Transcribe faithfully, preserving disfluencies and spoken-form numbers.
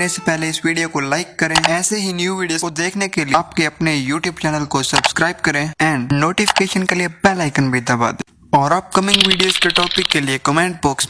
करने से पहले इस वीडियो को लाइक करें। ऐसे ही न्यू वीडियो को देखने के लिए आपके अपने यूट्यूब चैनल को सब्सक्राइब करें एंड नोटिफिकेशन के लिए बेल आइकन भी दबा दें। और अपकमिंग वीडियोस के टॉपिक के लिए कमेंट बॉक्स